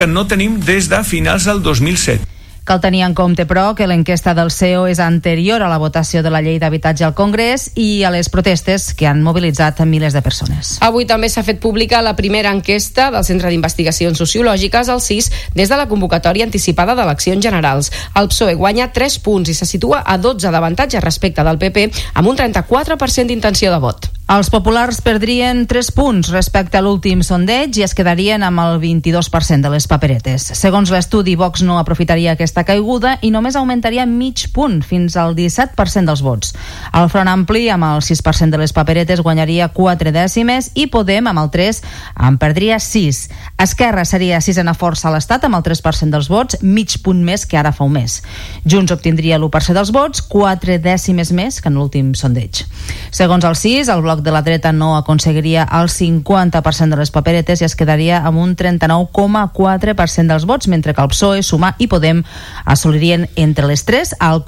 que no tenim des de finals del 2007. Cal tenir en compte, però, que l'enquesta del CEO és anterior a la votació de la llei d'habitatge al Congrés i a les protestes que han mobilitzat milers de persones. Avui també s'ha fet pública la primera enquesta del Centre d'Investigacions Sociològiques, el CIS, des de la convocatòria anticipada d'eleccions generals. El PSOE guanya 3 punts i se situa a 12 d'avantatge respecte del PP, amb un 34% d'intenció de vot. Els populars perdrien 3 punts respecte a l'últim sondeig i es quedarien amb el 22% de les paperetes. Segons l'estudi, Vox no aprofitaria aquesta caiguda i només augmentaria mig punt, fins al 17% dels vots. El Front Ampli, amb el 6% de les paperetes, guanyaria 4 dècimes i Podem, amb el 3, en perdria 6. Esquerra seria sisena força a l'Estat, amb el 3% dels vots, mig punt més que ara fa un mes. Junts obtindria l'1% dels vots, 4 dècimes més que en l'últim sondeig. Segons el CIS, el bloc de la dreta no aconseguiria el 50% de les paperetes i es quedaria amb un 39,4% dels vots, mentre que el PSOE, Sumar i Podem assolirien entre les 3 al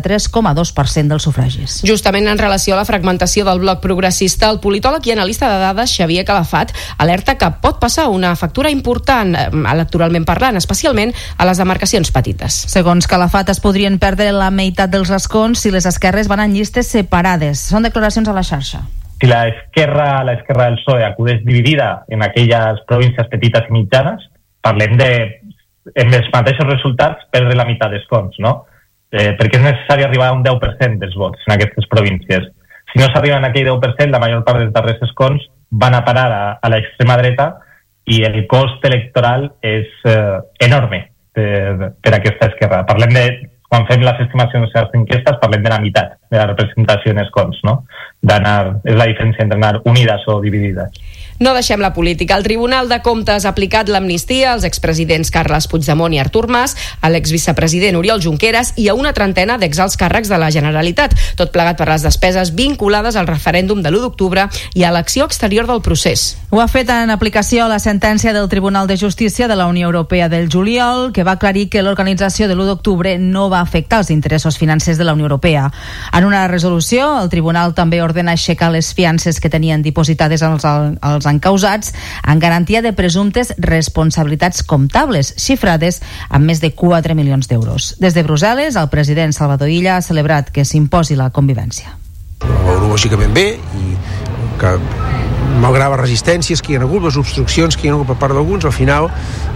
43,2% dels sufragis. Justament en relació a la fragmentació del bloc progressista, el politòleg i analista de dades Xavier Calafat alerta que pot passar una factura important electoralment parlant, especialment a les demarcacions petites. Segons Calafat, es podrien perdre la meitat dels escons si les esquerres van en llistes separades. Són declaracions a la xarxa. Si la esquerra del PSOE acudeix dividida en aquelles províncies petites i mitjanes, parlem de, en els mateixos resultats, perdre la meitat d'escons, no? Perquè és necessari arribar a un 10% dels vots en aquestes províncies. Si no s'arriba a aquell 10%, la major part dels darrers escons van a parar a l'extrema dreta i el cost electoral és enorme per a aquesta esquerra. Parlem de, quan fem les estimacions de les enquestes, parlem de la meitat de la representació en escons, no? És la diferència entre anar unides o dividides. No deixem la política. El Tribunal de Comptes ha aplicat l'amnistia als expresidents Carles Puigdemont i Artur Mas, a l'exvicepresident Oriol Junqueras i a una trentena d'exalts càrrecs de la Generalitat, tot plegat per les despeses vinculades al referèndum de l'1 d'octubre i a l'acció exterior del procés. Ho ha fet en aplicació a la sentència del Tribunal de Justícia de la Unió Europea del juliol, que va aclarir que l'organització de l'1 d'octubre no va afectar els interessos financers de la Unió Europea. En una resolució, el Tribunal també ordena aixecar les fiances que tenien dipositades els encausats en garantia de presumptes responsabilitats comptables, xifrades amb més de 4 milions d'euros. Des de Brussel·les, el president Salvador Illa ha celebrat que s'imposi la convivència. Ho veurà lògicament bé i que malgrat les resistències que hi ha hagut, les obstruccions que hi ha hagut per part d'alguns, al final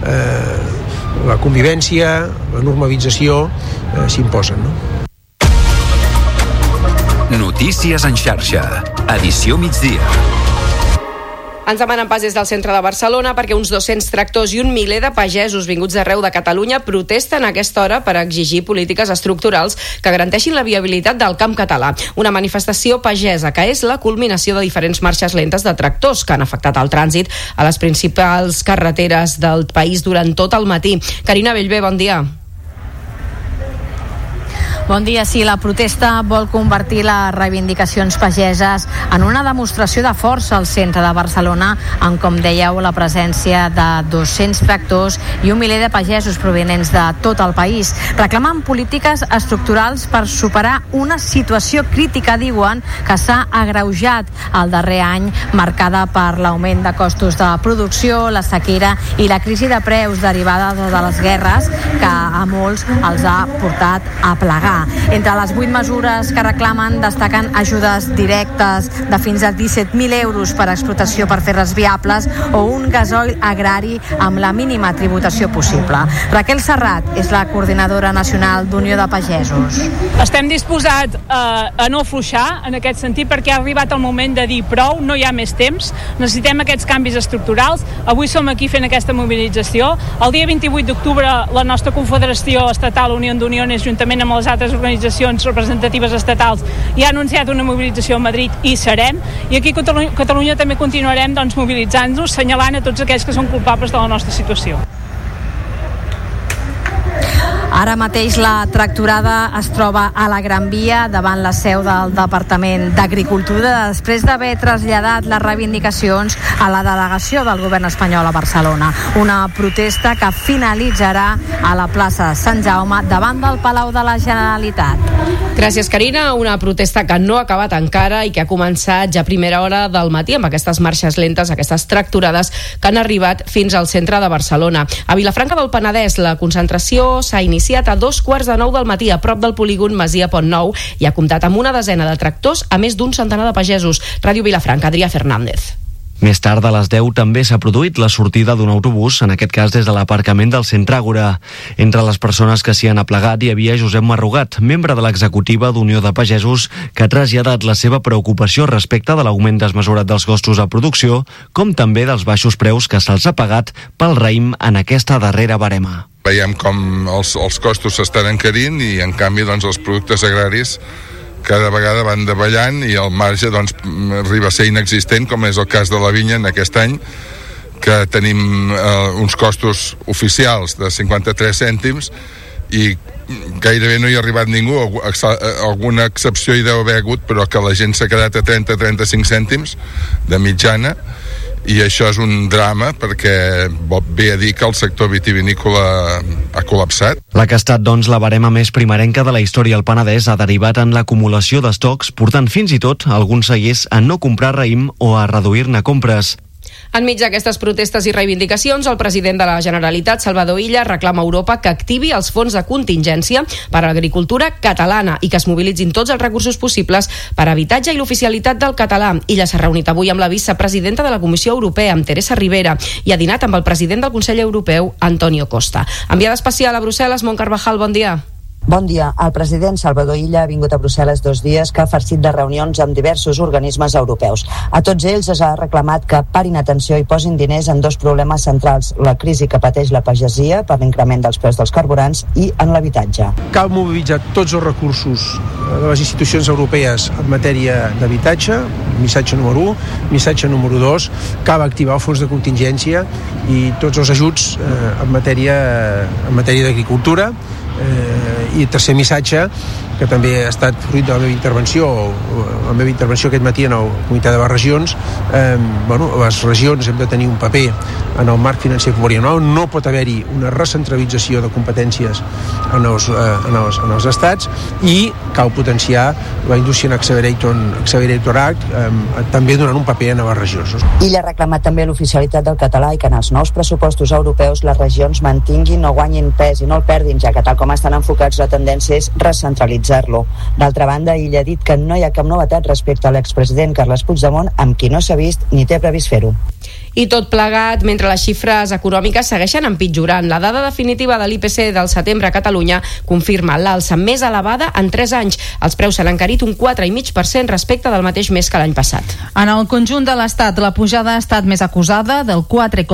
la convivència, la normalització s'imposen, no? Notícies en xarxa, edició migdia. Ens demanen pas des del centre de Barcelona perquè uns 200 tractors i un miler de pagesos vinguts d'arreu de Catalunya protesten a aquesta hora per exigir polítiques estructurals que garanteixin la viabilitat del camp català. Una manifestació pagesa que és la culminació de diferents marxes lentes de tractors que han afectat el trànsit a les principals carreteres del país durant tot el matí. Carina Bellver, bon dia. Bon dia. Sí, la protesta vol convertir les reivindicacions pageses en una demostració de força al centre de Barcelona, amb, com dèieu, la presència de 200 tractors i un miler de pagesos provenents de tot el país. Reclamen polítiques estructurals per superar una situació crítica, diuen, que s'ha agreujat el darrer any, marcada per l'augment de costos de producció, la sequera i la crisi de preus derivada de les guerres que a molts els ha portat a plegar. Entre les 8 mesures que reclamen destaquen ajudes directes de fins a 17.000 euros per explotació per fer-les viables o un gasoil agrari amb la mínima tributació possible. Raquel Serrat és la coordinadora nacional d'Unió de Pagesos. Estem disposats a no afluixar en aquest sentit perquè ha arribat el moment de dir prou, no hi ha més temps, necessitem aquests canvis estructurals. Avui som aquí fent aquesta mobilització. El dia 28 d'octubre la nostra confederació estatal Unió d'Uniones, juntament amb les altres organitzacions representatives estatals, ja ha anunciat una mobilització a Madrid i serem, i aquí a Catalunya també continuarem mobilitzant-nos, assenyalant a tots aquells que són culpables de la nostra situació. Ara mateix la tractorada es troba a la Gran Via davant la seu del Departament d'Agricultura després d'haver traslladat les reivindicacions a la delegació del govern espanyol a Barcelona. Una protesta que finalitzarà a la plaça Sant Jaume davant del Palau de la Generalitat. Gràcies, Carina. Una protesta que no ha acabat encara i que ha començat ja a primera hora del matí amb aquestes marxes lentes, aquestes tractorades que han arribat fins al centre de Barcelona. A Vilafranca del Penedès la concentració s'ha iniciat a 8:45 del matí a prop del polígon Masia Pont Nou i ha comptat amb una desena de tractors a més d'un centenar de pagesos. Ràdio Vilafranca, Adrià Fernández. Més tard, a les 10, també s'ha produït la sortida d'un autobús, en aquest cas des de l'aparcament del centre Àgora. Entre les persones que s'hi han aplegat hi havia Josep Marrugat, membre de l'executiva d'Unió de Pagesos, que ha traslladat la seva preocupació respecte de l'augment desmesurat dels costos de producció, com també dels baixos preus que se'ls ha pagat pel raïm en aquesta darrera barema. Veiem com els costos s'estan encarint i, en canvi, els productes agraris cada vegada van davallant i el marge arriba a ser inexistent, com és el cas de la vinya en aquest any, que tenim uns costos oficials de 53 cèntims i gairebé no hi ha arribat ningú. Alguna excepció hi deu haver hagut, però que la gent s'ha quedat a 30-35 cèntims de mitjana, i això és un drama perquè ve a dir que el sector vitivinícola ha col·lapsat. La que ha estat, la barema més primerenca de la història al Penedès ha derivat en l'acumulació d'estocs, portant fins i tot alguns cellers a no comprar raïm o a reduir-ne compres. Enmig d'aquestes protestes i reivindicacions, el president de la Generalitat, Salvador Illa, reclama a Europa que activi els fons de contingència per a l'agricultura catalana i que es mobilitzin tots els recursos possibles per a habitatge i l'oficialitat del català. Illa s'ha reunit avui amb la vicepresidenta de la Comissió Europea, amb Teresa Rivera, i ha dinat amb el president del Consell Europeu, Antonio Costa. Enviada especial a Brussel·les, Mont Carvajal, bon dia. Bon dia. El president Salvador Illa ha vingut a Brussel·les 2 dies que ha farcit de reunions amb diversos organismes europeus. A tots ells es ha reclamat que parin atenció i posin diners en 2 problemes centrals: la crisi que pateix la pagesia per l'increment dels preus dels carburants i en l'habitatge. Cal mobilitzar tots els recursos de les institucions europees en matèria d'habitatge, missatge número 1. Missatge número 2, cal activar el fons de contingència i tots els ajuts en matèria d'agricultura. I tercer missatge, que també ha estat fruit de la meva intervenció aquest matí en el Comitè de les Regions. Les regions hem de tenir un paper en el marc financer plurianual. No pot haver-hi una recentralització de competències en els estats, i cal potenciar la Industrial Accelerator Act, també donant un paper a les regions. Illa ha reclamat també l'oficialitat del català i que en els nous pressupostos europeus les regions mantinguin o guanyin pes i no el perdin, ja que tal com estan enfocats la tendència és recentralitzar-lo. D'altra banda, Illa ha dit que no hi ha cap novetat respecte a l'expresident Carles Puigdemont, amb qui no s'ha vist ni té previst fer-ho. I tot plegat mentre les xifres econòmiques segueixen empitjorant. La dada definitiva de l'IPC del setembre a Catalunya confirma l'alça més elevada en 3 anys. Els preus s'han encarit un 4,5% respecte del mateix mes que l'any passat. En el conjunt de l'Estat, la pujada ha estat més acusada, del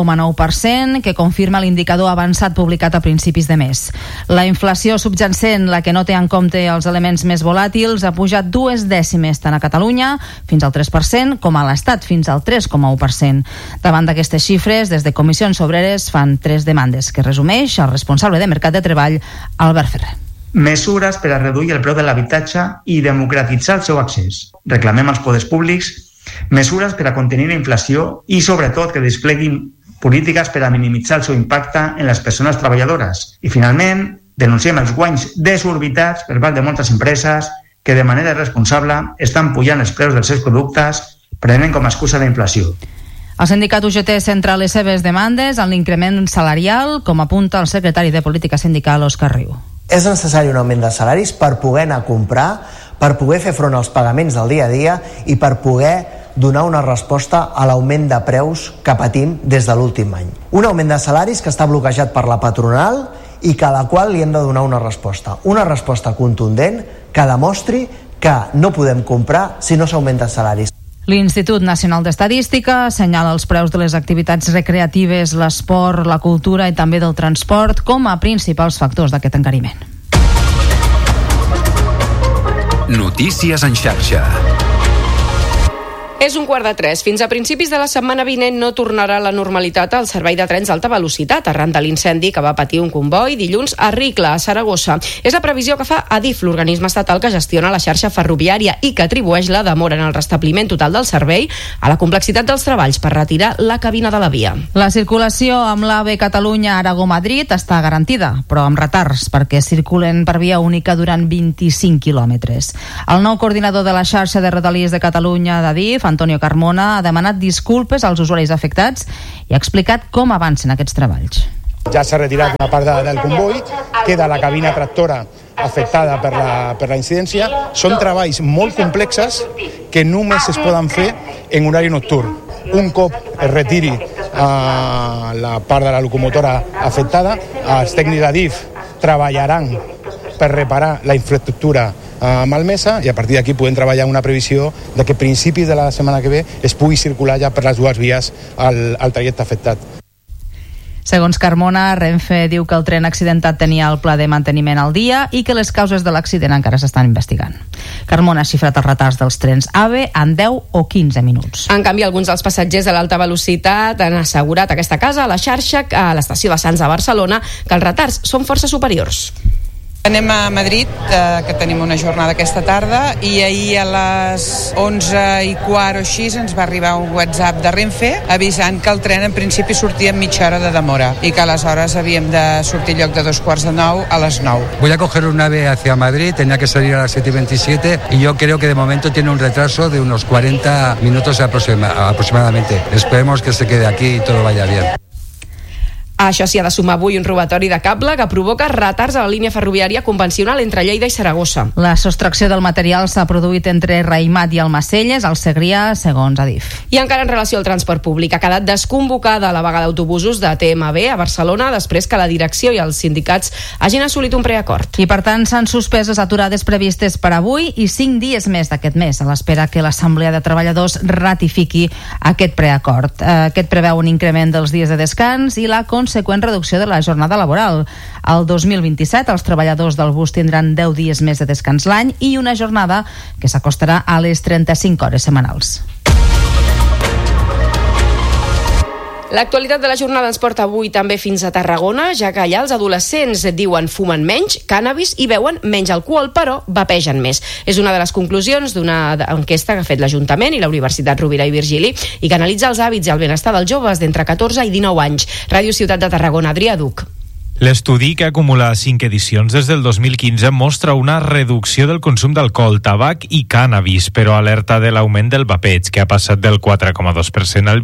4,9%, que confirma l'indicador avançat publicat a principis de mes. La inflació subjacent, la que no té en compte els elements més volàtils, ha pujat 2 dècimes tant a Catalunya, fins al 3%, com a l'Estat, fins al 3,1%. Davant d'aquestes xifres, des de Comissions Obreres fan 3 demandes, que resumeix el responsable de Mercat de Treball, Albert Ferrer. Mesures per a reduir el preu de l'habitatge i democratitzar el seu accés. Reclamem als poders públics mesures per a contenir la inflació i, sobretot, que despleguin polítiques per a minimitzar el seu impacte en les persones treballadores. I, finalment, denunciem els guanys desorbitats per part de moltes empreses que, de manera irresponsable, estan pujant els preus dels seus productes prenent com a excusa la inflació. El sindicat UGT centra les seves demandes en l'increment salarial, com apunta el secretari de Política Sindical, Òscar Riu. És necessari un augment de salaris per poder anar a comprar, per poder fer front als pagaments del dia a dia i per poder donar una resposta a l'augment de preus que patim des de l'últim any. Un augment de salaris que està bloquejat per la patronal i que a la qual li hem de donar una resposta contundent que demostri que no podem comprar si no s'augmenten salaris. L'Institut Nacional d'Estadística assenyala els preus de les activitats recreatives, l'esport, la cultura i també del transport com a principals factors d'aquest encariment. Notícies en xarxa. És 2:45. Fins a principis de la setmana vinent no tornarà a la normalitat el servei de trens d'alta velocitat arran de l'incendi que va patir un comboi dilluns a Ricla, a Saragossa. És la previsió que fa Adif, l'organisme estatal que gestiona la xarxa ferroviària i que atribueix la demora en el restabliment total del servei a la complexitat dels treballs per retirar la cabina de la via. La circulació amb l'AVE Catalunya-Aragó-Madrid està garantida, però amb retards, perquè circulen per via única durant 25 quilòmetres. El nou coordinador de la xarxa de Rodalies de Catalunya d'Adif, Antonio Carmona, ha demanat disculpes als usuaris afectats i ha explicat com avancen aquests treballs. Ja s'ha retirat una part del comboi, queda la cabina tractora afectada per la incidència. Són treballs molt complexes que només es poden fer en horari nocturn. Un cop es retiri la part de la locomotora afectada, els tècnics d'Adif treballaran per reparar la infraestructura malmesa i a partir d'aquí podem treballar una previsió de que a principis de la setmana que ve es pugui circular ja per les dues vies al trajecte afectat. Segons Carmona, Renfe diu que el tren accidentat tenia el pla de manteniment al dia i que les causes de l'accident encara s'estan investigant. Carmona ha xifrat els retards dels trens AVE en 10 o 15 minuts. En canvi, alguns dels passatgers de l'alta velocitat han assegurat a aquesta casa, a la xarxa, a l'estació de Sants de Barcelona, que els retards són força superiors. Anem a Madrid, que tenim una jornada aquesta tarda, i ahir a les 11:15 o així ens va arribar un WhatsApp de Renfe avisant que el tren en principi sortia en mitja hora de demora i que aleshores havíem de sortir lloc de 8:45 a les 9. Voy a coger un AVE hacia Madrid, tenía que salir a las 7:27 y yo creo que de momento tiene un retraso de unos 40 minutos aproximadamente. Esperemos que se quede aquí y todo vaya bien. A això s'hi ha de sumar avui un robatori de cable que provoca retards a la línia ferroviària convencional entre Lleida i Saragossa. La sostracció del material s'ha produït entre Raïmat i Almacelles, al Segrià, segons Adif. I encara en relació al transport públic, ha quedat desconvocada la vaga d'autobusos de TMB a Barcelona després que la direcció i els sindicats hagin assolit un preacord. I per tant s'han suspès les aturades previstes per avui i 5 dies més d'aquest mes, a l'espera que l'Assemblea de Treballadors ratifiqui aquest preacord. Aquest preveu un increment dels dies de descans i la conseqüent reducció de la jornada laboral. El 2027 els treballadors del bus tindran 10 dies més de descans l'any i una jornada que s'acostarà a les 35 hores setmanals. L'actualitat de la jornada ens porta avui també fins a Tarragona, ja que allà els adolescents diuen fumen menys cànnabis i beuen menys alcohol, però vapegen més. És una de les conclusions d'una enquesta que ha fet l'Ajuntament i la Universitat Rovira i Virgili i que analitza els hàbits i el benestar dels joves d'entre 14 i 19 anys. Ràdio Ciutat de Tarragona, Adrià Duc. L'estudi, que acumula 5 edicions des del 2015, mostra una reducció del consum d'alcohol, tabac i cànnabis, però alerta de l'augment del vapeig, que ha passat del 4,2% al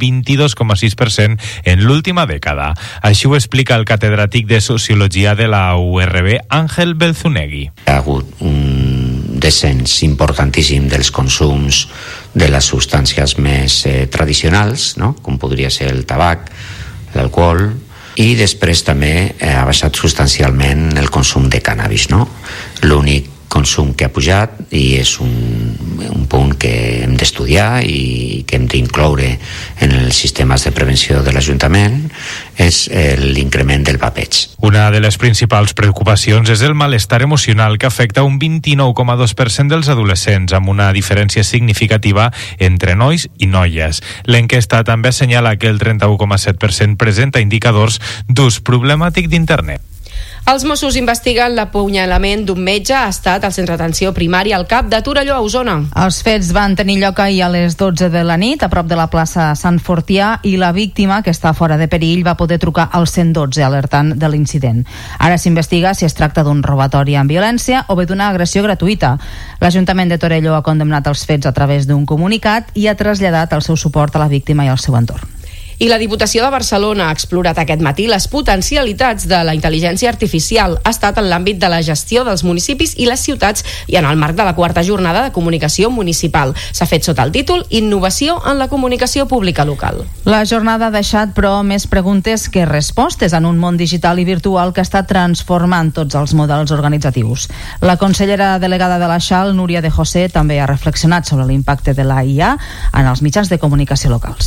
22,6% en l'última dècada. Així ho explica el catedràtic de Sociologia de la URB, Àngel Belzunegui. Hi ha hagut un descens importantíssim dels consums de les substàncies més tradicionals, no? Com podria ser el tabac, l'alcohol, i després també ha baixat substancialment el consum de cànnabis, no? L'únic consum que ha pujat, i és un punt que hem d'estudiar i que hem d'incloure en els sistemes de prevenció de l'Ajuntament, és l'increment del vapeig. Una de les principals preocupacions és el malestar emocional, que afecta un 29,2% dels adolescents, amb una diferència significativa entre nois i noies. L'enquesta també assenyala que el 31,7% presenta indicadors d'ús problemàtic d'internet. Els Mossos investiguen l'apunyalament d'un metge a estat al centre d'atenció primària al CAP de Torelló, a Osona. Els fets van tenir lloc ahir a les 12 de la nit, a prop de la plaça Sant Fortià, i la víctima, que està fora de perill, va poder trucar al 112 alertant de l'incident. Ara s'investiga si es tracta d'un robatori amb violència o bé d'una agressió gratuïta. L'Ajuntament de Torelló ha condemnat els fets a través d'un comunicat i ha traslladat el seu suport a la víctima i al seu entorn. I la Diputació de Barcelona ha explorat aquest matí les potencialitats de la intel·ligència artificial. Ha estat en l'àmbit de la gestió dels municipis i les ciutats i en el marc de la 4ª jornada de comunicació municipal. S'ha fet sota el títol Innovació en la comunicació pública local. La jornada ha deixat, però, més preguntes que respostes en un món digital i virtual que està transformant tots els models organitzatius. La consellera delegada de la XAL, Núria de José, també ha reflexionat sobre l'impacte de la IA en els mitjans de comunicació locals.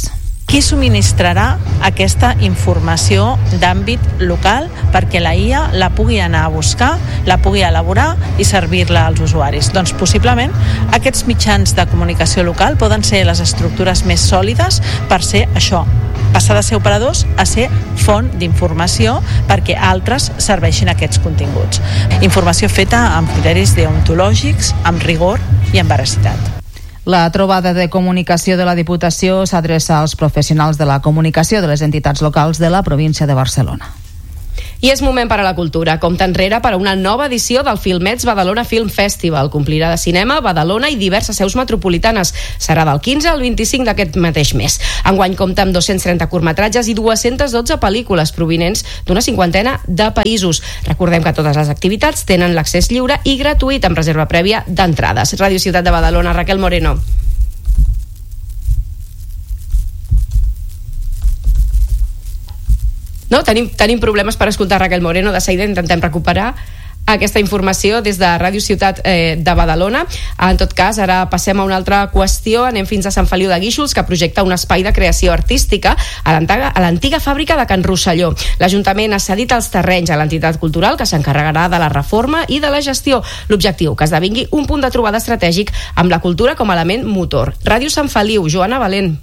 qui subministrarà aquesta informació d'àmbit local perquè la IA la pugui anar a buscar, la pugui elaborar i servir-la als usuaris. Doncs possiblement aquests mitjans de comunicació local poden ser les estructures més sòlides per ser això, passar de ser operadors a ser font d'informació perquè altres serveixin aquests continguts. Informació feta amb criteris deontològics, amb rigor i amb veracitat. La trobada de comunicació de la Diputació s'adreça als professionals de la comunicació de les entitats locals de la província de Barcelona. I és moment per a la cultura. Compte enrere per a una nova edició del Filmets Badalona Film Festival. Complirà de cinema, Badalona i diverses seus metropolitanes. Serà del 15 al 25 d'aquest mateix mes. Enguany compta amb 230 curtmetratges i 212 pel·lícules provinents d'una 50 de països. Recordem que totes les activitats tenen l'accés lliure i gratuït amb reserva prèvia d'entrades. Ràdio Ciutat de Badalona, Raquel Moreno. No, tenim problemes per escoltar Raquel Moreno. De seguida intentem recuperar aquesta informació des de Ràdio Ciutat de Badalona. En tot cas, ara passem a una altra qüestió. Anem fins a Sant Feliu de Guíxols, que projecta un espai de creació artística a l'antiga fàbrica de Can Rosselló. L'Ajuntament ha cedit els terrenys a l'entitat cultural que s'encarregarà de la reforma i de la gestió. L'objectiu, que esdevingui un punt de trobada estratègic amb la cultura com a element motor. Ràdio Sant Feliu, Joana Valent.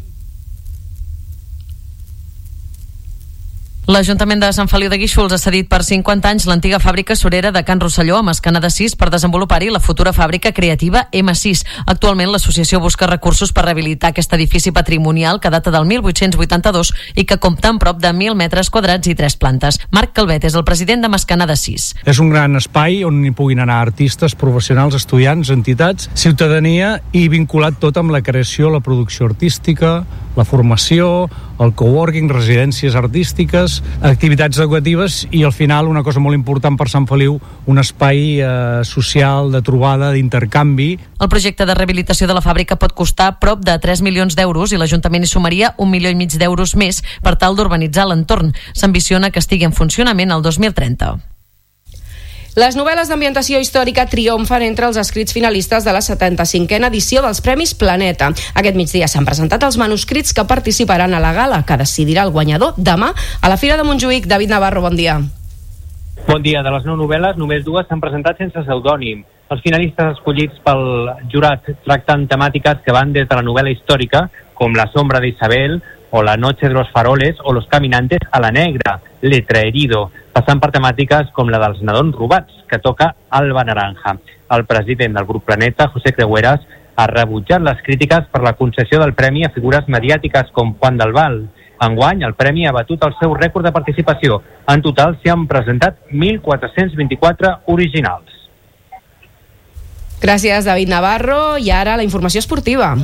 L'Ajuntament de Sant Feliu de Guíxols ha cedit per 50 anys l'antiga fàbrica surera de Can Rosselló a Mascana de Sis per desenvolupar-hi la futura fàbrica creativa M6. Actualment l'associació busca recursos per rehabilitar aquest edifici patrimonial que data del 1882 i que compta amb prop de 1.000 metres quadrats i 3 plantes. Marc Calvet és el president de Mascana de Sis. És un gran espai on hi puguin anar artistes, professionals, estudiants, entitats, ciutadania i vinculat tot amb la creació, la producció artística, la formació, el coworking, residències artístiques, activitats educatives i al final una cosa molt important per Sant Feliu, un espai social de trobada, d'intercanvi. El projecte de rehabilitació de la fàbrica pot costar prop de 3 milions d'euros i l'Ajuntament hi sumaria 1,5 milions d'euros més per tal d'urbanitzar l'entorn. S'ambiciona que estigui en funcionament el 2030. Les novel·les d'ambientació històrica triomfen entre els escrits finalistes de la 75a edició dels Premis Planeta. Aquest migdia s'han presentat els manuscrits que participaran a la gala, que decidirà el guanyador demà a la Fira de Montjuïc. David Navarro, bon dia. Bon dia. De les 9 novel·les, només 2 s'han presentat sense pseudònim. Els finalistes escollits pel jurat tracten temàtiques que van des de la novel·la històrica, com La sombra d'Isabel, o La noche de los faroles, o Los caminantes a la negra, Letra herido, passant per temàtiques com la dels nadons robats, que toca Alba Naranja. El president del grup Planeta, José Cregueras, ha rebutjat les crítiques per la concessió del premi a figures mediàtiques com Juan del Val. Enguany, el premi ha batut el seu rècord de participació. En total s'hi han presentat 1.424 originals. Gràcies, David Navarro. I ara la informació esportiva.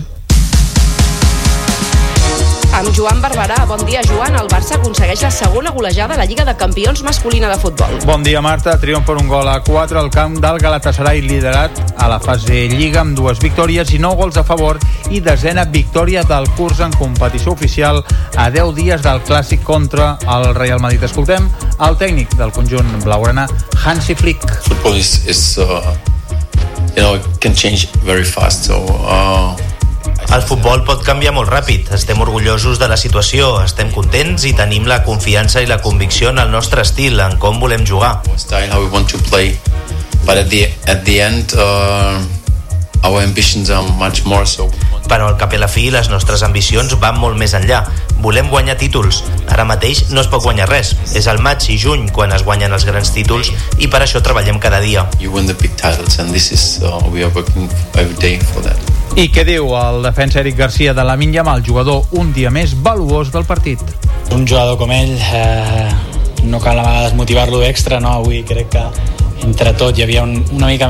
Amb Joan Barberà. Bon dia, Joan. El Barça aconsegueix la segona golejada a la Lliga de Campions masculina de futbol. Bon dia, Marta. Triomf per un gol a 4 al camp del Galatasaray, liderat a la fase Lliga amb 2 victòries i 9 gols a favor i 10a victòria del curs en competició oficial a 10 dies del clàssic contra el Real Madrid. Escoltem el tècnic del conjunt blaugrana, Hansi Flick. Football is it can change very fast, so el futbol pot canviar molt ràpid. Estem orgullosos de la situació, estem contents i tenim la confiança i la convicció en el nostre estil, en com volem jugar. Style, how we want to play, but at the end, our ambitions are much more so. Però al cap i a la fi les nostres ambicions van molt més enllà. Volem guanyar títols. Ara mateix no es pot guanyar res. És al maig i juny quan es guanyen els grans títols i per això treballem cada dia. You win the big titles and this is we are working every day for that. I què diu el defensa Eric Garcia de Lamine Yamal, jugador un dia més valuós del partit? Un jugador com ell no cal a vegades motivar-lo extra, no? Avui crec que entre tot hi havia una mica